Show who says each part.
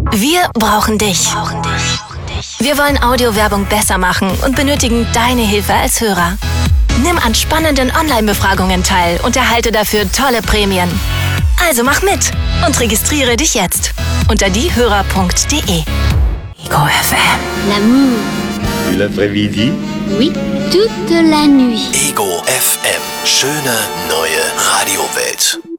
Speaker 1: Wir brauchen dich. Wir wollen Audiowerbung besser machen und benötigen deine Hilfe als Hörer. Nimm an spannenden Online-Befragungen teil und erhalte dafür tolle Prämien. Also mach mit und registriere dich jetzt unter diehörer.de. Ego FM.
Speaker 2: L'amour.
Speaker 3: Et l'après-midi?
Speaker 2: Oui, toute la nuit.
Speaker 4: Ego FM. Schöne neue Radiowelt.